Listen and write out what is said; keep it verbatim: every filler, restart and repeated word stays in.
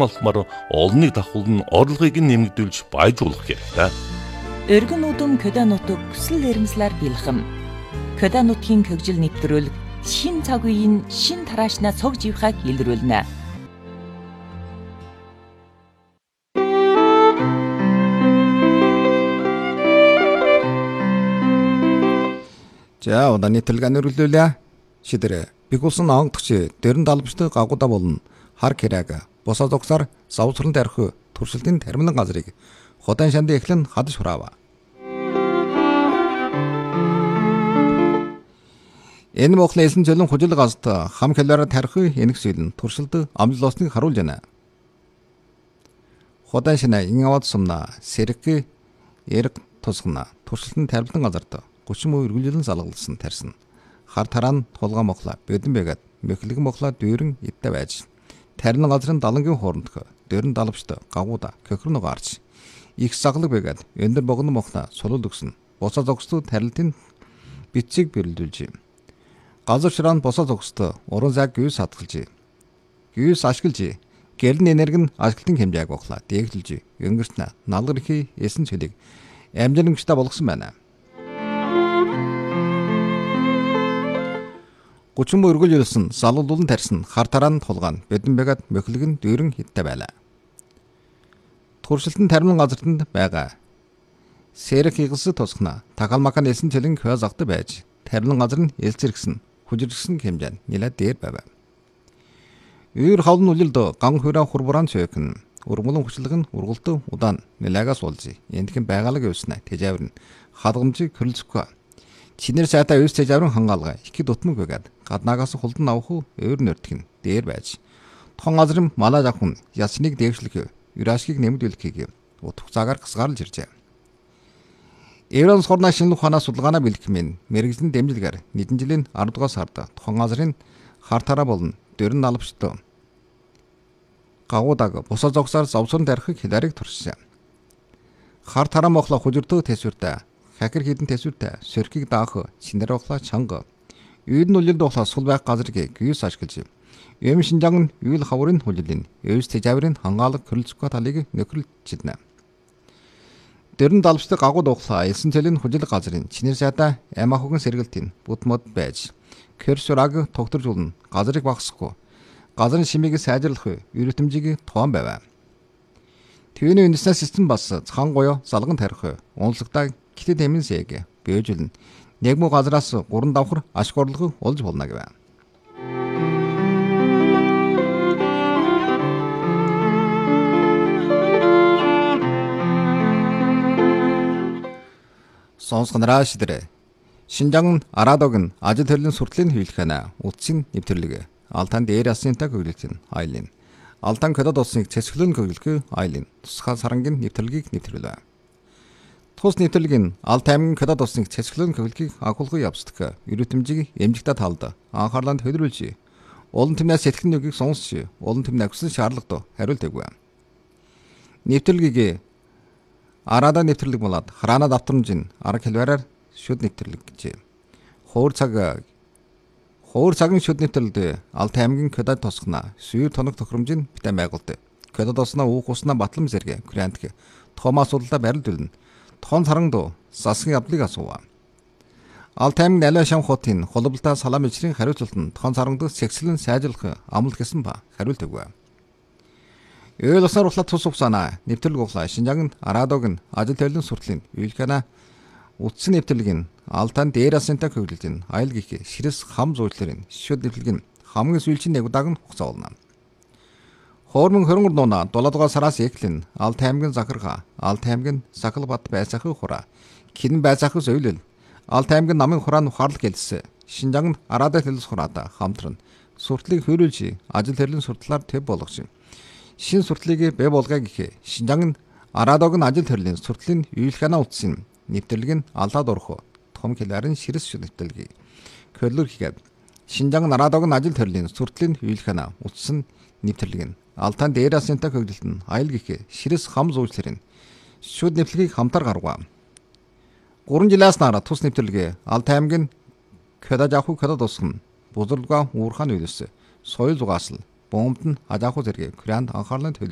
бэлтгэн олохмоор олныг давхуулн орлогыг нэмэгдүүлж баяжуулах хэрэгтэй. Өргөн үдэм көдөө нутаг хүсэл эрмслэр бэлхэм. Көдөө нутгийн хөгжил нэвтрүүлэг шин цаг үеийн шин тараашна цог живхаг илрүүлнэ. За удаа нийтлэг анирүүлүүлээ. Шидэрэ бигулсан онгодч дөрөн далбчтай гагуудаа болон хар кирэг босоо зогсоор завсран тарих туршилтын терминал газрыг ходан шанды эхлэн хадаж хураава. Энэ мохлын эсэн зөлөн хужил газт хам хэлээр тарих энэгсүйлэн туршилт амлуулсныг харуулж байна. Ходан шинэ ингавад сумна сэрэг эрг тусгана туршилтын терминал газарт гучин муу үргэлжлэн залгалсан тарьсан. Хар тарaan тулгаан мохла бэдэн бэгэд мөхлөг мохла дүүрэн идтэй байж тарин газрын далангийн хоорондох дөрөн далавчтай гагуудаа көхрөн гарч их саглаг бэгэд өндөр богоно мохна сулул өгсөн босоо зогсдод тарилтын битцийг бэрэлдүүлж газар шираан босоо зогсдод уран зайг гүйс хатгалж гүйс ашиглаж гэрн энерги нь ашиглалтын хэмжээг бохла дэглэлж өнгөрснө налгар ихий эсэн цөлийг амжингчтай болгосон байна. гучин муу үргэлжлүүлсэн залуулуулан тарьсан хар тарaan тулгаан бэдэн бэгэд мөхлөг нь дүүрэн хиттэй байлаа. Туршилтын терминал газартанд байгаа сэрэг хигс тусгана тагалмакан эсэн цэлэн хөө загтай байж терминал газар нь элцэргсэн хүжиргсэн хэмжээнд нэлээд дээр байв. Үйр хавлын үлэлд ган хүрээ хурбураан цөөхөн ургуулсан хүчлэг нь ургуулт удаан нэлаагаас уулзъя. Эндхэн байгалаг өснө тэжавэр нь хадгамжийг хөрөлцөхгүй. Чинэр сайта өс тэжаврын хангаалга их дутмаг байгаад гаднаагаас хулдан авах өөр нөртгөн дээр байж тон газрын малаж авах нь ясныг дэвшлэх юрашгийг нэмэгдүүлэхийг утга цагаар гасгаарлж иржээ. Еврон сорна шинэ ухаанаас судалгаанаа бэлтгэмэн мэрэгжлийн дэмжлэгээр нэгэн жилийн арав дугаар сард тон газрын хар тараа болон дөрөн налбчтай гагуудаг босоо зогсоор завсран тарихыг хиларыг туршсан. Хар тараа мохло хужирддаг тэсвэртэй хакер хідэн тэсвэртэй сөрхийг даах шинээр ухлаа чанга үйдэн үлэлд ухлаа сул байх газрыг гүйс ашиглаж юм шинжаан нь үйл хаврын хүлэлэн өвс тэжаврын хангаалга хөрөлцөхгүй талыг нөхрөлж иднэ. Дөрөн далбчтай гагууд ухлаа элсэн цэлийн хүжил газрын чинэр сайда ама хогон сэргэлтийн бүт мод байж кэрсүраг тогтворжуулна газрыг багасахгүй газрын шимийг сайжруулах эрдэмтдийг тоон байв. Төвний үндэснээ систем бас цхан гоёо залган тарих унслагтай китэ тэмэн сээг бөөжүүлнэ. Нэг муу газраас гурван давхар ашиг орлого олж болно гэв. Сонсгонараа шидэрэ. Шинжаан арадог нь ажил төрлийн суртлын хөвлөхэнэ утсын нэвтэрлэг алтан дээр асынтай хөглөлтийн айлын алтан кодод усныг цэцгэлэн хөглөх айлын тусгай сарангийн нэвтэрлэгийг нэвтрүүлээ. Тус нэвтэрлэгийн алт аймгийн кодод усныг цэцгэлэн хөглөхийг агуулгыг явцдаг эрдэмтдийг эмжигтэй талд анхаарланд хөдрүүлж олон түмнээс сэтгэн нүгийг сонсч олон түмнээ хүссэн шаардлагад хариулт өгвэ. Нэвтэрлэгийг арада нэвтэрлэг болоод хараана давтрамжийн арга хэлбэрээр шүд нэвтэрлэг гэж. Хуур цаг хуур цагийн шүд нэвтэрлэлд алт аймгийн кодод тусгана сүйр тоног тохиромжийн битэн байгуулт. Кодод уснаа үүх уснаа батлам зэрэг грантг Томас судалдаа барилдуулна. Тон сарангд засгийн явдлыг асуув. Алт аймгийн аливаа шам хотын холболтой салам ижрийн хариуцлалтанд тон сарангд сэгслэн сайжруулах амлалт гэсэн ба хариулт өгвэ. Ээл усаар услаад тус угсаана нэвтэрлэг углаа шинжаан арадог нь ажил төрлийн суртлын үйлхэнэ утсан нэвтэрлэг нь алтан дээр асынтай хөглөлтийн аял гих ширэс хам зүйтлэрийн шүд нэвтэрлэг нь хамгийн сүүлчийн нэг удааг нь хугацаална. Хоормон хөрөнгөр нуна дулаад дугаар сараас эхлэн алт аймгийн захиргаа алт аймгийн сахалбат байцаахын хура хэн байцаахын зөвлөл алт аймгийн намын хураан ухаарлах гэлс шинжаан араада хэлс хураада хамтран суртлыг хөрүүлж ажил төрлийн суртлаар төв болгож шин суртлыг бэ болгоо гэх шинжаан араадог нь ажил төрлийн суртлын үйлхэнэ утсын нэвтэрлэг нь алаад орох том хэларын ширэс шүд нэвтэрлэгийг көлөр хийгээд шинжаан араадог нь ажил төрлийн суртлын үйлхэнэ утсын нэвтэрлэг нь алтан дээр асынтай хөглөлт нь аял гих ширэс хам зүйчлэрийн шүд нэвтэрлэгийг хамтар гаргав. гурван жилээс нараа тус нэвтэрлэгээ алт аймгийн кодод авах кодод усган бузарга уурхаан үйлс соёл зугаасл бомбд нь ажааху зэрэг Корианд анхаарлын